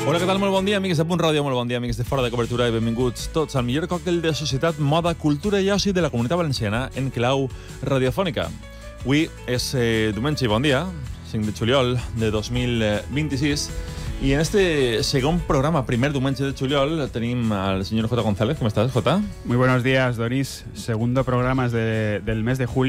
Hola, què tal? Molt bon dia, amics de Punt Ràdio, molt bon dia, amics de Fora de Cobertura, i benvinguts tots al millor còctel de societat, moda, cultura i oci de la Comunitat Valenciana en clau radiofònica. Avui és diumenge i bon dia, 5 de juliol de 2026, i en este segon programa, primer diumenge de juliol, tenim al senyor J. González. ¿Cómo estás, J? Muy buenos días, Doris. Segundo programa del mes de julio.